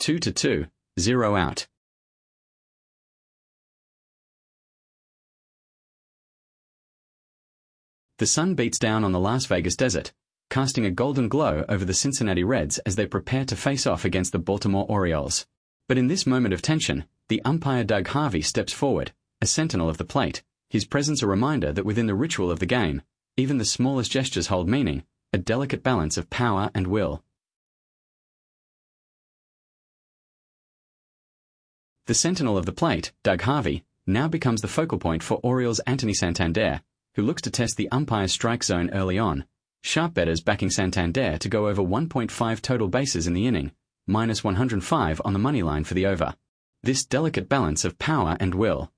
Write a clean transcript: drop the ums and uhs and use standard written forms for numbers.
2-2, 0 out. The sun beats down on the Las Vegas desert, casting a golden glow over the Cincinnati Reds as they prepare to face off against the Baltimore Orioles. But in this moment of tension, the umpire Doug Harvey steps forward, a sentinel of the plate, his presence a reminder that within the ritual of the game, even the smallest gestures hold meaning, a delicate balance of power and will. The sentinel of the plate, Doug Harvey, now becomes the focal point for Orioles' Anthony Santander, who looks to test the umpire's strike zone early on. Sharp bettors backing Santander to go over 1.5 total bases in the inning, minus 105 on the money line for the over. This delicate balance of power and will,